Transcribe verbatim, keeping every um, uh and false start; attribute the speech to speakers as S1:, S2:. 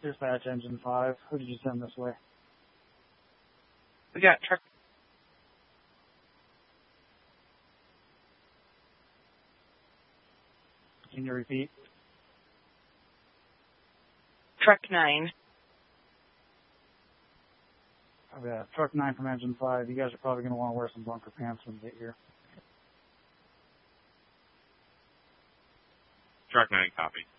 S1: Dispatch Engine five. Who did you send this way?
S2: We got truck.
S1: Can you repeat?
S2: Truck nine.
S1: I've got Truck nine from Engine five. You guys are probably going to want to wear some bunker pants when you get here.
S3: Truck nine, copy.